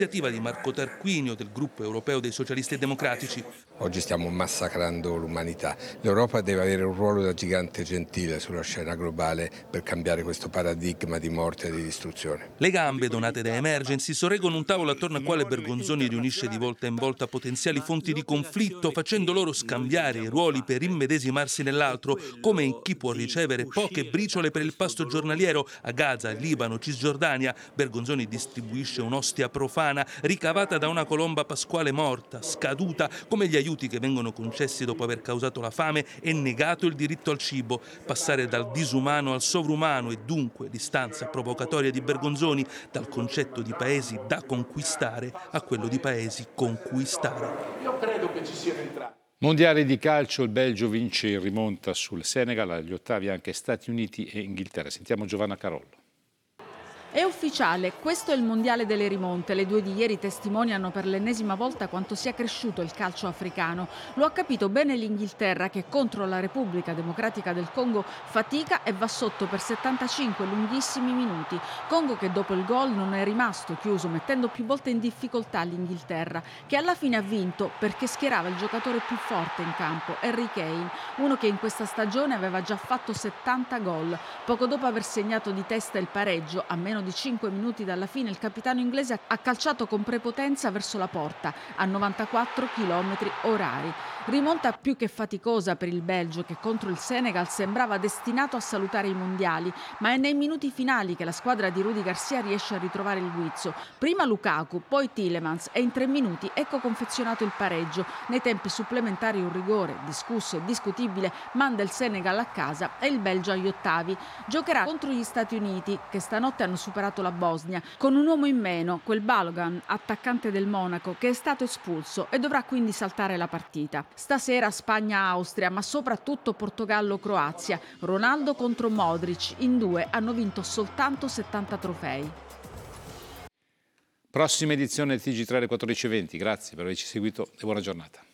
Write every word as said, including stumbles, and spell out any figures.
Iniziativa di Marco Tarquinio del gruppo europeo dei socialisti e democratici. Oggi stiamo massacrando l'umanità. L'Europa deve avere un ruolo da gigante gentile sulla scena globale per cambiare questo paradigma di morte e di distruzione. Le gambe donate da Emergency sorreggono un tavolo attorno al quale Bergonzoni riunisce di volta in volta potenziali fonti di conflitto, facendo loro scambiare i ruoli per immedesimarsi nell'altro, come in chi può ricevere poche briciole per il pasto giornaliero. A Gaza, Libano, Cisgiordania, Bergonzoni distribuisce un'ostia profana ricavata da una colomba pasquale morta, scaduta, come gli aiuti che vengono concessi dopo aver causato la fame e negato il diritto al cibo. Passare dal disumano al sovrumano e dunque l'istanza provocatoria di Bergonzoni, dal concetto di paesi da conquistare a quello di paesi conquistare. Io credo che ci siano entrambi. Mondiali di calcio, il Belgio vince in rimonta sul Senegal, agli ottavi anche Stati Uniti e Inghilterra. Sentiamo Giovanna Carollo. È ufficiale, questo è il mondiale delle rimonte. Le due di ieri testimoniano per l'ennesima volta quanto sia cresciuto il calcio africano. Lo ha capito bene l'Inghilterra, che contro la Repubblica Democratica del Congo fatica e va sotto per settantacinque lunghissimi minuti. Congo che dopo il gol non è rimasto chiuso, mettendo più volte in difficoltà l'Inghilterra, che alla fine ha vinto perché schierava il giocatore più forte in campo, Harry Kane, uno che in questa stagione aveva già fatto settanta gol. Poco dopo aver segnato di testa il pareggio, a meno di cinque minuti dalla fine, il capitano inglese ha calciato con prepotenza verso la porta a novantaquattro chilometri orari. Rimonta più che faticosa per il Belgio, che contro il Senegal sembrava destinato a salutare i mondiali, ma è nei minuti finali che la squadra di Rudi Garcia riesce a ritrovare il guizzo. Prima Lukaku, poi Tielemans e in tre minuti ecco confezionato il pareggio. Nei tempi supplementari un rigore discusso e discutibile manda il Senegal a casa e il Belgio agli ottavi. Giocherà contro gli Stati Uniti, che stanotte hanno superato la Bosnia, con un uomo in meno, quel Balogun, attaccante del Monaco, che è stato espulso e dovrà quindi saltare la partita. Stasera Spagna-Austria, ma soprattutto Portogallo-Croazia. Ronaldo contro Modric, in due hanno vinto soltanto settanta trofei. Prossima edizione del T G tre alle quattordici e venti. Grazie per averci seguito e buona giornata.